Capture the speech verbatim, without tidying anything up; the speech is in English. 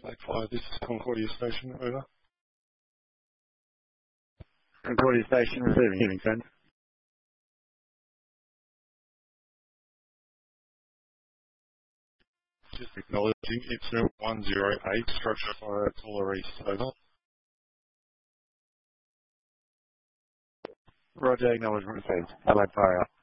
Flag five, this is Concordia Station, over. Concordia Station, receiving, hearing send. Just acknowledging incident one zero eight, structure fire at Taller East, over. Roger, acknowledgement received. Allied fire up.